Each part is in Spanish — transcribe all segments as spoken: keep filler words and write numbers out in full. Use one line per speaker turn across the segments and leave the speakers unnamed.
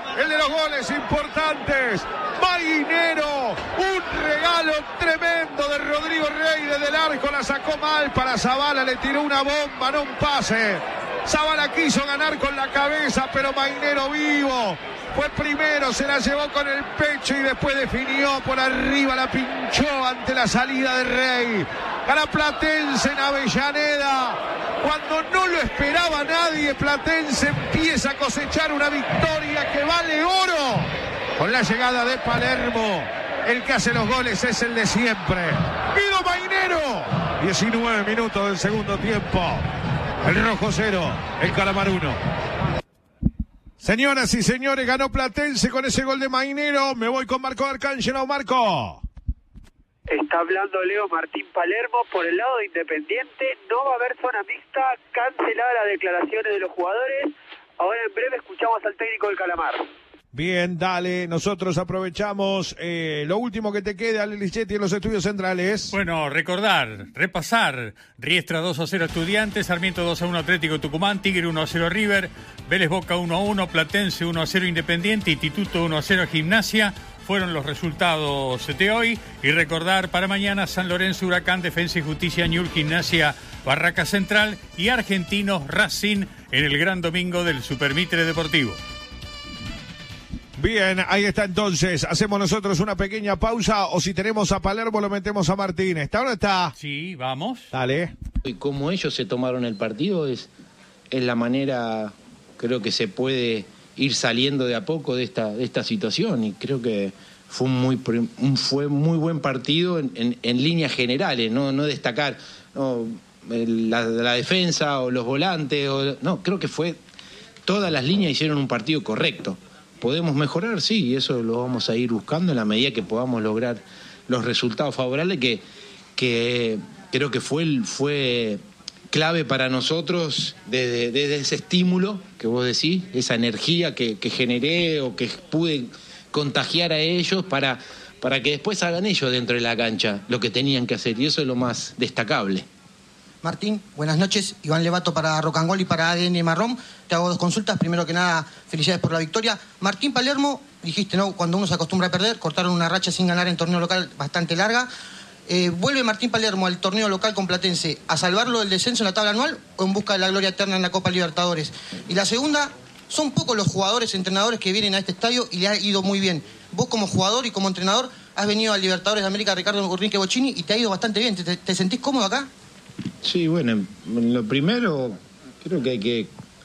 el de los goles importantes. Mainero, un regalo tremendo de Rodrigo Rey desde el arco, la sacó mal para Zabala, le tiró una bomba, no un pase. Zabala quiso ganar con la cabeza, pero Mainero vivo. Fue primero, se la llevó con el pecho y después definió por arriba, la pinchó ante la salida de Rey. Gana Platense en Avellaneda. Cuando no lo esperaba nadie, Platense empieza a cosechar una victoria que vale oro. Con la llegada de Palermo, el que hace los goles es el de siempre. Guido Mainero. diecinueve minutos del segundo tiempo. El rojo cero, el Calamar uno. Señoras y señores, ganó Platense con ese gol de Mainero. Me voy con Marco Arcángelo. Marco.
Está hablando Leo Martín Palermo por el lado de Independiente. No va a haber zona mixta, canceladas las declaraciones de los jugadores. Ahora en breve escuchamos al técnico del Calamar.
Bien, dale, nosotros aprovechamos eh, lo último que te queda, Ale Lichetti, en los estudios centrales.
Bueno, recordar, repasar, Riestra dos a cero Estudiantes, Sarmiento dos a uno Atlético Tucumán, Tigre uno a cero River, Vélez Boca uno a uno, Platense uno a cero Independiente, Instituto uno a cero Gimnasia, fueron los resultados de hoy. Y recordar para mañana San Lorenzo Huracán, Defensa y Justicia Ñul, Gimnasia Barraca Central y Argentinos Racing en el gran domingo del Supermitre Deportivo.
Bien, ahí está entonces. Hacemos nosotros una pequeña pausa o si tenemos a Palermo lo metemos a Martínez. ¿Está o no está?
Sí, vamos.
Dale.
Y cómo ellos se tomaron el partido es, es la manera, creo que se puede ir saliendo de a poco de esta, de esta situación y creo que fue un muy, un, fue muy buen partido en, en, en líneas generales, no, no destacar no, la, la defensa o los volantes, o, no, creo que fue, todas las líneas hicieron un partido correcto. ¿Podemos mejorar? Sí, y eso lo vamos a ir buscando en la medida que podamos lograr los resultados favorables, que, que creo que fue, fue clave para nosotros desde, desde ese estímulo que vos decís, esa energía que, que generé o que pude contagiar a ellos para, para que después hagan ellos dentro de la cancha lo que tenían que hacer, y eso es lo más destacable.
Martín, buenas noches. Iván Levato para Rocangol y para A D N Marrón. Te hago dos consultas. Primero que nada, felicidades por la victoria. Martín Palermo, dijiste, ¿no? Cuando uno se acostumbra a perder, cortaron una racha sin ganar en torneo local bastante larga. Eh, ¿Vuelve Martín Palermo al torneo local con Platense a salvarlo del descenso en la tabla anual o en busca de la gloria eterna en la Copa Libertadores? Y la segunda, son pocos los jugadores, entrenadores que vienen a este estadio y le ha ido muy bien. Vos como jugador y como entrenador has venido al Libertadores de América Ricardo Enrique Bocchini y te ha ido bastante bien. ¿Te, te sentís cómodo acá?
Sí, bueno, lo primero, creo que hay que,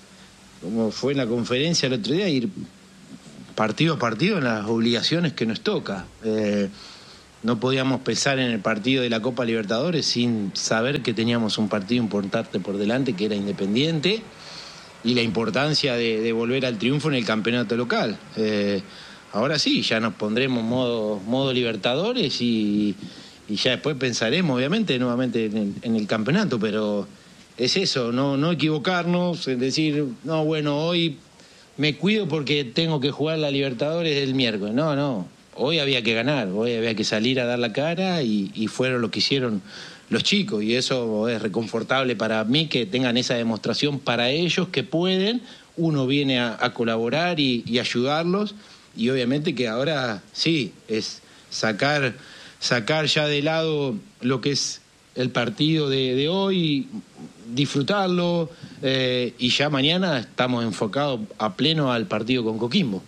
como fue en la conferencia el otro día, ir partido a partido en las obligaciones que nos toca. Eh, no podíamos pensar en el partido de la Copa Libertadores sin saber que teníamos un partido importante por delante, que era Independiente, y la importancia de, de volver al triunfo en el campeonato local. Eh, ahora sí, ya nos pondremos modo, modo Libertadores y... y ya después pensaremos, obviamente, nuevamente en el, en el campeonato, pero es eso, no, no equivocarnos, es decir, no, bueno, hoy me cuido porque tengo que jugar la Libertadores el miércoles. No, no, hoy había que ganar, hoy había que salir a dar la cara y, y fueron lo que hicieron los chicos, y eso es reconfortable para mí, que tengan esa demostración para ellos, que pueden, uno viene a, a colaborar y, y ayudarlos, y obviamente que ahora sí, es sacar... sacar ya de lado lo que es el partido de, de hoy, disfrutarlo, eh, y ya mañana estamos enfocados a pleno al partido con Coquimbo.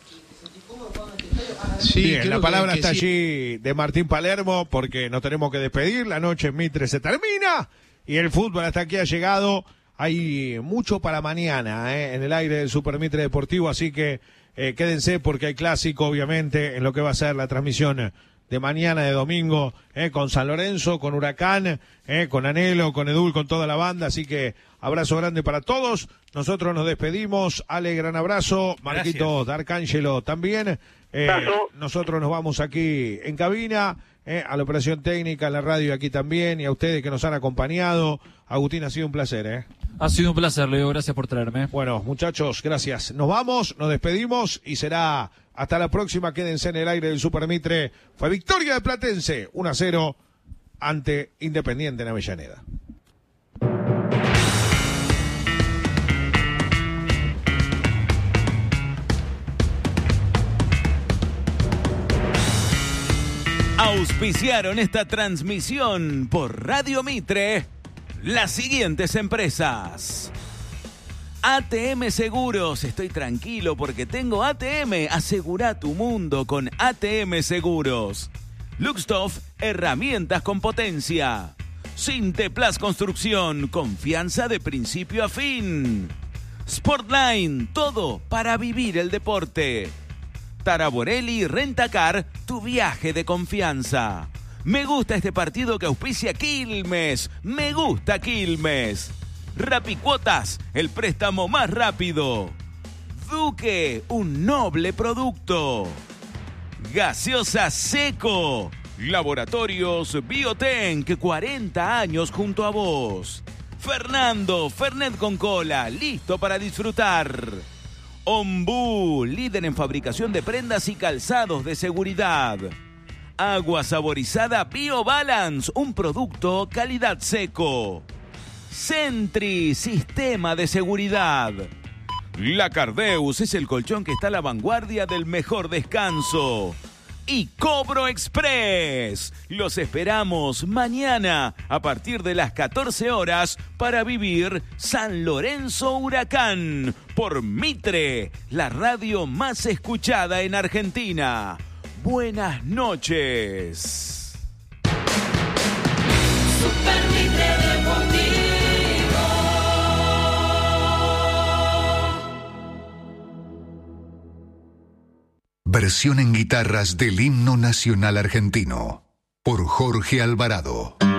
Sí, bien, la palabra que, que está sí. allí de Martín Palermo, porque nos tenemos que despedir, la noche en Mitre se termina, y el fútbol hasta aquí ha llegado, hay mucho para mañana eh, en el aire del Super Mitre Deportivo, así que eh, quédense porque hay clásico, obviamente, en lo que va a ser la transmisión de mañana, de domingo, eh, con San Lorenzo, con Huracán, eh, con Anhelo, con Edul, con toda la banda, así que abrazo grande para todos, nosotros nos despedimos, Ale, gran abrazo, Marquito D'Arcángelo también, eh, nosotros nos vamos aquí en cabina, eh, a la operación técnica, a la radio aquí también, y a ustedes que nos han acompañado. Agustín, ha sido un placer, eh.
Ha sido un placer, Leo, gracias por traerme.
Bueno, muchachos, gracias. Nos vamos, nos despedimos y será hasta la próxima. Quédense en el aire del Super Mitre. Fue victoria de Platense, uno a cero ante Independiente en Avellaneda.
Auspiciaron esta transmisión por Radio Mitre las siguientes empresas. A T M Seguros, estoy tranquilo porque tengo A T M. Asegura tu mundo con A T M Seguros. Luxtoff, herramientas con potencia. Sinteplas Construcción, confianza de principio a fin. Sportline, todo para vivir el deporte. Taraborelli Rentacar, tu viaje de confianza. Me gusta este partido que auspicia Quilmes. Me gusta Quilmes. Rapicuotas, el préstamo más rápido. Duque, un noble producto. Gaseosa Seco. Laboratorios Biotenc, cuarenta años junto a vos. Fernando, Fernet con cola, listo para disfrutar. Ombú, líder en fabricación de prendas y calzados de seguridad. Agua saborizada BioBalance, un producto calidad seco. Sentry, sistema de seguridad. La Cardeus es el colchón que está a la vanguardia del mejor descanso. Y Cobro Express. Los esperamos mañana a partir de las catorce horas para vivir San Lorenzo Huracán por Mitre, la radio más escuchada en Argentina. Buenas noches.
Super Mitre Deportivo.
Versión en guitarras del himno nacional argentino por Jorge Alvarado.